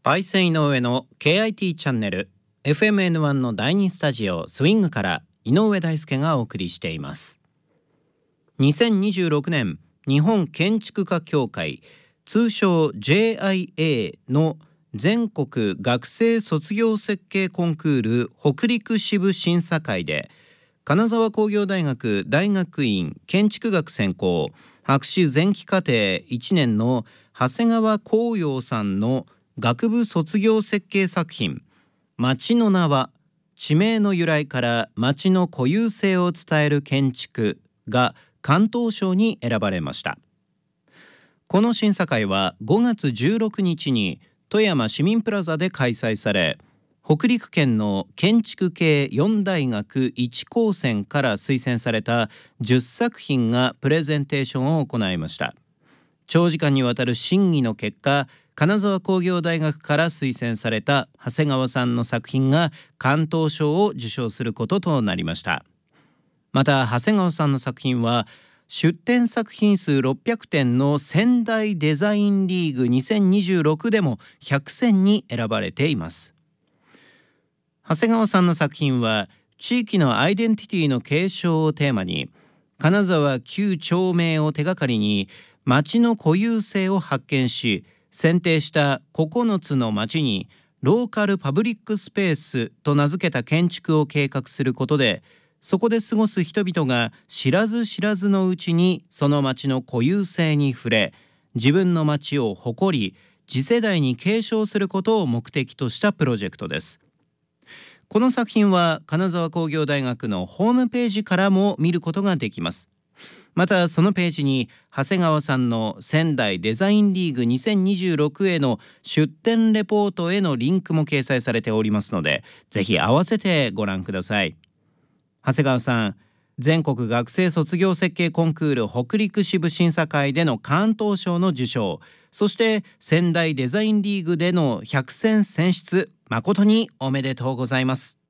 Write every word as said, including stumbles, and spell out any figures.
パイセン井上の ケーアイティー チャンネル エフエムエヌワン のだいにスタジオスイングから井上大輔がお送りしています。にせんにじゅうろくねん日本建築家協会通称 ジェイアイエー の全国学生卒業設計コンクール北陸支部審査会で金沢工業大学大学院建築学専攻博士前期課程いちねんの長谷川光陽さんの学部卒業設計作品町の名は地名の由来から町の固有性を伝える建築が関東賞に選ばれました。この審査会はごがつじゅうろくにちに富山市民プラザで開催され、北陸県の建築系よん大学いち高専から推薦されたじゅっさく品がプレゼンテーションを行いました。長時間にわたる審議の結果、金沢工業大学から推薦された長谷川さんの作品が関東賞を受賞することとなりました。また長谷川さんの作品は出展作品数ろっぴゃくてんの仙台デザインリーグにせんにじゅうろくでもひゃくせんに選ばれています。長谷川さんの作品は地域のアイデンティティの継承をテーマに、金沢旧町名を手がかりに町の固有性を発見し、選定したここのつの町にローカルパブリックスペースと名付けた建築を計画することで、そこで過ごす人々が知らず知らずのうちにその町の固有性に触れ、自分の町を誇り次世代に継承することを目的としたプロジェクトです。この作品は金沢工業大学のホームページからも見ることができます。またそのページに長谷川さんの仙台デザインリーグにせんにじゅうろくへの出展レポートへのリンクも掲載されておりますので、ぜひ合わせてご覧ください。長谷川さん、全国学生卒業設計コンクール北陸支部審査会での関東賞の受賞、そして仙台デザインリーグでの百選選出、誠におめでとうございます。